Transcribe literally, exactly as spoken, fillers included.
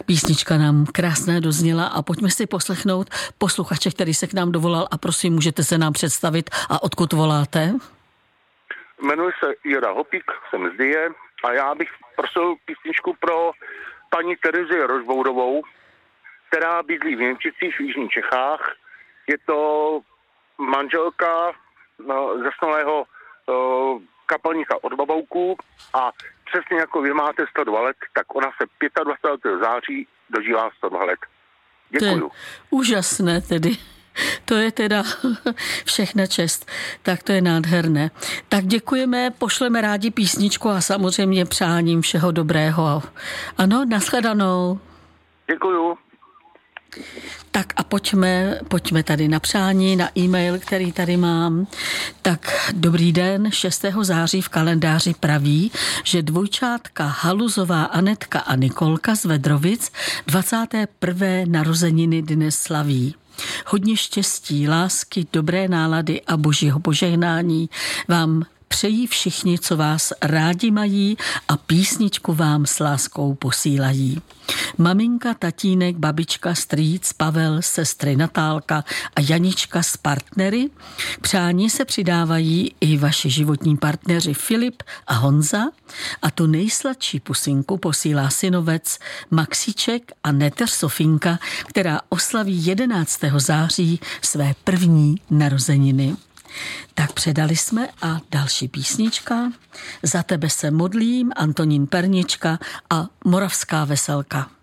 Písnička nám krásně dozněla a pojďme si poslechnout posluchače, který se k nám dovolal a prosím, můžete se nám představit a odkud voláte? Jmenuji se Jira Hopík, jsem z Dyje a já bych prosil písničku pro paní Terezu Rožbourovou, která bydlí v Němčicích v jižních Čechách. Je to manželka no, zesnulého uh, kapelníka od Babouku a přesně jako vy máte sto dva let, tak ona se dvacátého pátého září dožívá sto dva let. Děkuju. To úžasné tedy. To je teda všechna čest. Tak to je nádherné. Tak děkujeme, pošleme rádi písničku a samozřejmě přáním všeho dobrého. Ano, nashledanou. Děkuju. Tak a pojďme, pojďme tady na přání, na e-mail, který tady mám. Tak dobrý den, šestého září v kalendáři praví, že dvojčátka Haluzová Anetka a Nikolka z Vedrovic dvacáté prvé narozeniny dnes slaví. Hodně štěstí, lásky, dobré nálady a božího požehnání vám přejí všichni, co vás rádi mají a písničku vám s láskou posílají. Maminka, tatínek, babička, strýc, Pavel, sestry Natálka a Janička s partnery. Přání se přidávají i vaši životní partneři Filip a Honza a tu nejsladší pusinku posílá synovec Maxíček a neteř Sofinka, která oslaví jedenáctého září své první narozeniny. Tak předali jsme a další písnička. Za tebe se modlím, Antonín Pernička a Moravská veselka.